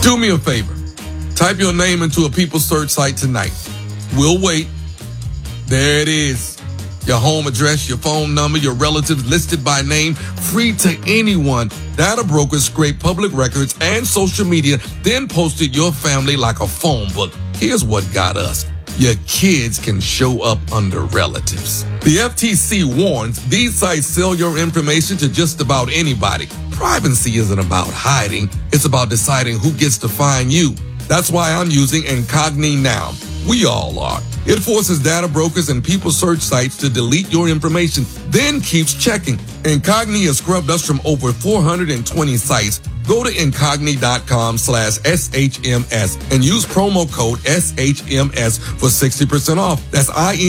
Do me a favor. Type your name into a People search site tonight. We'll wait. There it is. Your home address, your phone number, your relatives listed by name, free to anyone. Data brokers scrape public records and social media, then posted your family like a phone book. Here's what got us. Your kids can show up under relatives. The FTC warns these sites sell your information to just about anybody. Privacy isn't about hiding. It's about deciding who gets to find you. That's why I'm using Incogni now. We all are. It forces data brokers and people search sites to delete your information, then keeps checking. Incogni has scrubbed us from over 420 sites. Go to incogni.com/SHMS and use promo code SHMS for 60% off. That's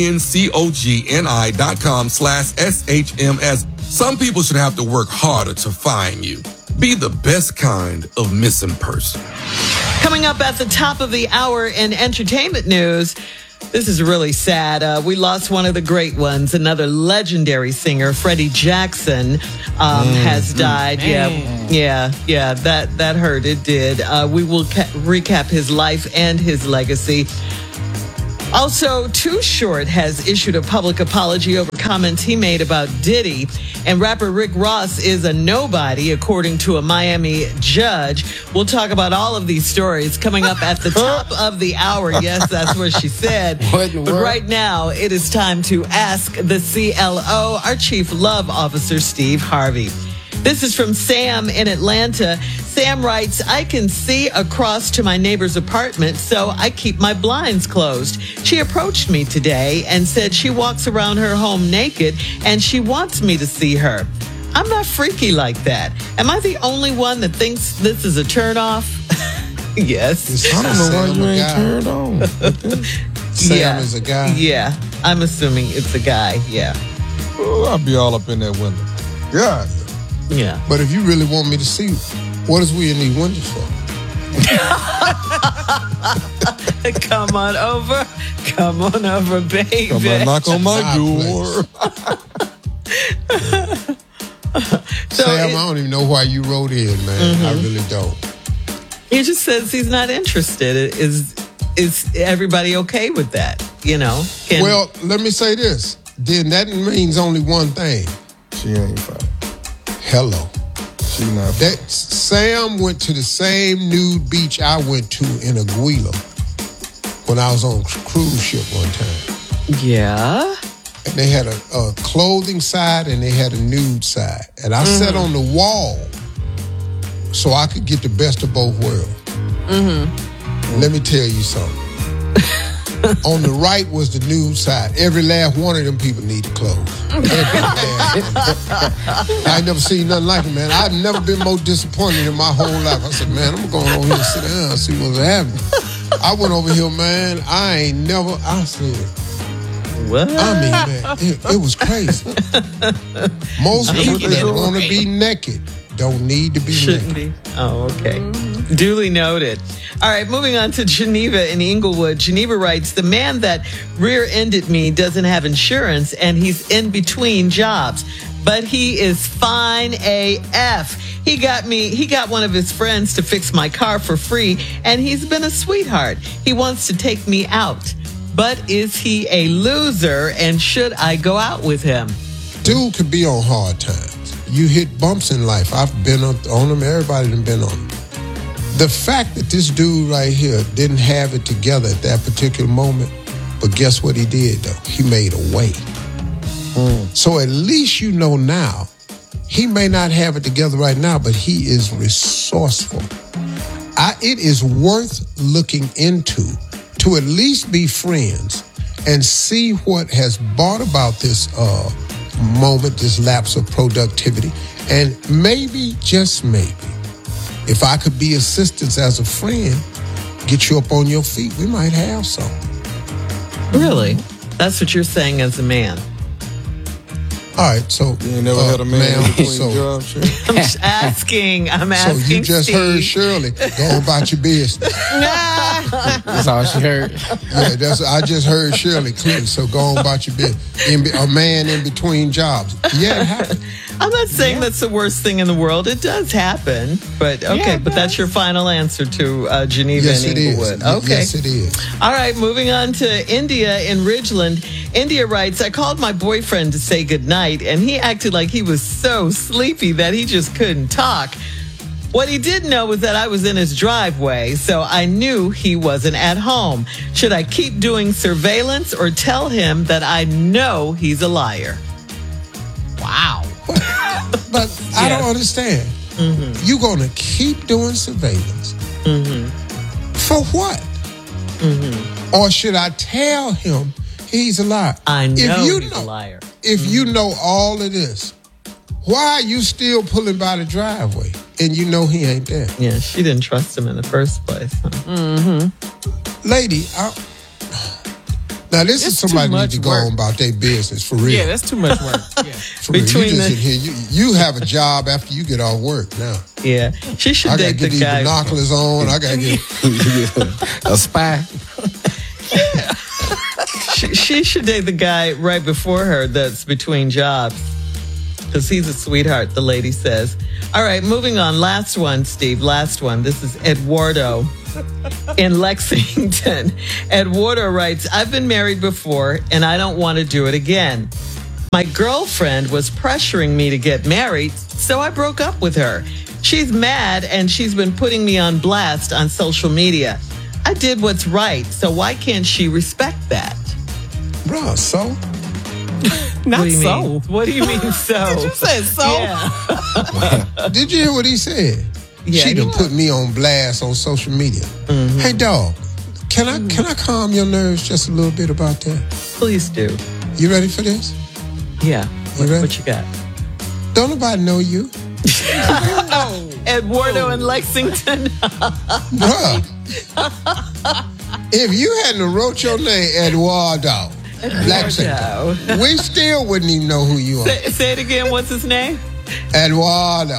INCOGNI.com/SHMS. Some people should have to work harder to find you. Be the best kind of missing person. Coming up at the top of the hour in entertainment news, this is really sad. We lost one of the great ones. Another legendary singer, Freddie Jackson, has died. Yeah. That hurt. It did. We will recap his life and his legacy. Also, Too Short has issued a public apology over comments he made about Diddy. And rapper Rick Ross is a nobody, according to a Miami judge. We'll talk about all of these stories coming up at the top of the hour. Yes, that's what she said. But right now, it is time to ask the CLO, our Chief Love Officer, Steve Harvey. This is from Sam in Atlanta. Sam writes, I can see across to my neighbor's apartment, so I keep my blinds closed. She approached me today and said she walks around her home naked and she wants me to see her. I'm not freaky like that. Am I the only one that thinks this is a turn off? Yes. I don't know why you ain't turned on. Sam is a guy? Yeah. I'm assuming it's a guy. Yeah. Oh, I'll be all up in that window. Yeah. Yeah. But if you really want me to see, what is we in these windows for? Come on over. Come on over, baby. Come on, knock on my door. Sam, I don't even know why you wrote in, man. I really don't. He just says he's not interested. Is everybody okay with that? You know? Well, let me say this. Then that means only one thing. She ain't fine. Hello. She not. Sam went to the same nude beach I went to in Aguila when I was on a cruise ship one time. Yeah. And they had a clothing side and they had a nude side. And I sat on the wall so I could get the best of both worlds. Let me tell you something. On the right was the nude side. Every last one of them people needed clothes. I ain't never seen nothing like it, man. I've never been more disappointed in my whole life. I said, man, I'm going over here and sit down and see what's happening. I went over here, man. I said, what? I mean, man, it was crazy. Most people that want to be naked don't need to be Shouldn't naked. be. Oh, okay. Duly noted. All right, moving on to Geneva in Inglewood. Geneva writes, the man that rear-ended me doesn't have insurance and he's in between jobs, but he is fine AF. He got one of his friends to fix my car for free and he's been a sweetheart. He wants to take me out. But is he a loser and should I go out with him? Dude could be on hard times. You hit bumps in life. I've been on them. Everybody done been on them. The fact that this dude right here didn't have it together at that particular moment, but guess what he did, though? He made a way. So at least you know now, he may not have it together right now, but he is resourceful. It is worth looking into to at least be friends and see what has brought about this moment, this lapse of productivity. And maybe, just maybe, if I could be assistance as a friend, get you up on your feet, we might have something. Really? That's what you're saying as a man. All right, so You ain't never had a man between jobs, Shirley? I'm asking. So you just Steve. heard Shirley. Go about your business. That's all she heard. Yeah, I just heard Shirley clearly. So go on about your business. A man in between jobs. Yeah, it happened. I'm not saying that's the worst thing in the world. It does happen. But okay, but that's your final answer to Geneva Yes, and it is. Inglewood. Okay. Yes, it is. All right, moving on to India in Ridgeland. India writes, I called my boyfriend to say goodnight, and he acted like he was so sleepy that he just couldn't talk. What he didn't know was that I was in his driveway, so I knew he wasn't at home. Should I keep doing surveillance or tell him that I know he's a liar? Wow. But I don't understand. You're going to keep doing surveillance. For what? Or should I tell him he's a liar? I know he's a liar. If you know all of this, why are you still pulling by the driveway and you know he ain't there? Yeah, she didn't trust him in the first place. Huh? Lady, now this is somebody too need to much go work. on about their business for real. Yeah, that's too much work. Yeah. For real. You Between just the- in here. You have a job after you get off work now. Yeah, she should I gotta date get the these guy. binoculars on. I gotta get A spy. She should date the guy right before her that's between jobs. Because he's a sweetheart, the lady says. All right, moving on. Last one, Steve. Last one. This is Eduardo in Lexington. Eduardo writes, I've been married before and I don't want to do it again. My girlfriend was pressuring me to get married, so I broke up with her. She's mad and she's been putting me on blast on social media. I did what's right, so why can't she respect that? bruh, so Not What do you so. mean? What do you mean so? You said so. Yeah. did you hear what he said? Yeah, She done he- put me on blast on social media. Hey dog, can I calm your nerves just a little bit about that? Please do. You ready for this? Yeah. You ready? What you got? Don't nobody know you. Eduardo in Lexington. Bruh. If you hadn't wrote your name Eduardo, Lexington, we still wouldn't even know who you are. Say it again. What's his name? Eduardo.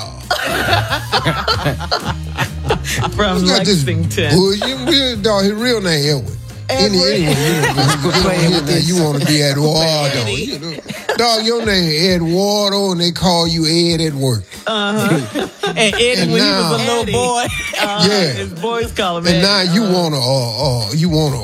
From He's got this Lexington. bullshit. Dog, his real name Edward. Anyway, you want to be Eduardo. You know. Dog, your name Eduardo, and they call you Ed at work. And Eddie, And when now- he was a little boy. Yeah. His boys call him And Eddie. now you wanna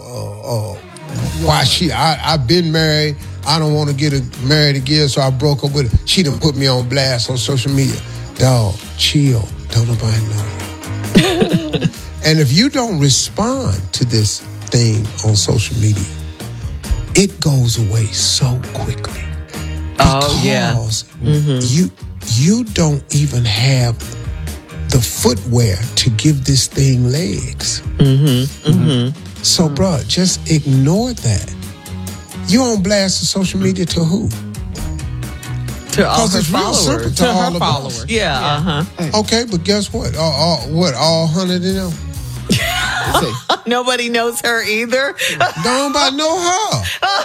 why she? I've been married. I don't want to get married again, so I broke up with her. She done put me on blast on social media. Dog, chill. Don't nobody know. And if you don't respond to this thing on social media, it goes away so quickly. Oh, yeah. Because you don't even have the footwear to give this thing legs. So, bro, just ignore that. You on blast on social media to who? To all Because her it's real simple followers. to all her of followers. us. Yeah, Okay, but guess what? All 100 of them? Nobody knows her either. Don't nobody know her.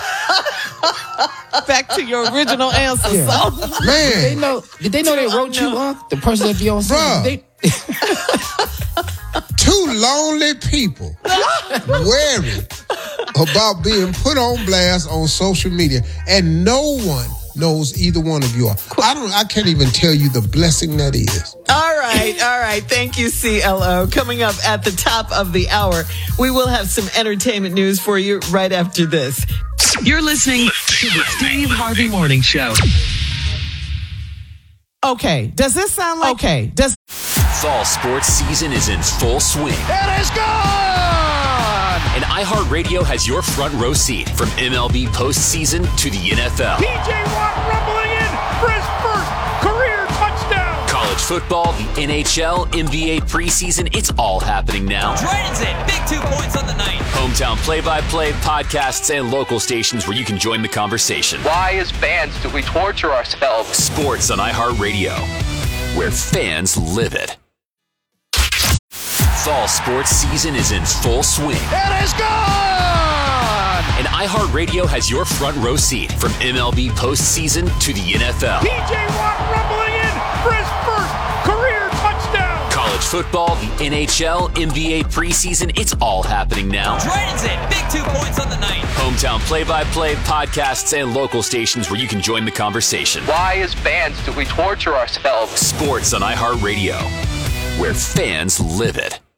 Back to your original answer. So. Man. Did they know they wrote you up? The person that be on Bruh. scene? Two lonely people worried about being put on blast on social media, and no one knows either one of you are. I can't even tell you the blessing that is. All right. Thank you, CLO. Coming up at the top of the hour, we will have some entertainment news for you right after this. You're listening to the Steve Harvey Morning Show. Okay. Does this sound like... Okay. Does... Fall sports season is in full swing. It is gone! And iHeartRadio has your front row seat from MLB postseason to the NFL. T.J. Watt rumbling in for his first career touchdown! College football, the NHL, NBA preseason, it's all happening now. Dragons it. Big 2 points on the night. Hometown play-by-play, podcasts, and local stations where you can join the conversation. Why, as fans, do we torture ourselves? Sports on iHeartRadio, where fans live it. Fall sports season is in full swing. It is gone! And iHeartRadio has your front row seat from MLB postseason to the NFL. T.J. Watt rumbling in for his first career touchdown! College football, the NHL, NBA preseason, it's all happening now. Dragons in, big 2 points on the night. Hometown play-by-play, podcasts, and local stations where you can join the conversation. Why, as fans, do we torture ourselves? Sports on iHeartRadio, where fans live it.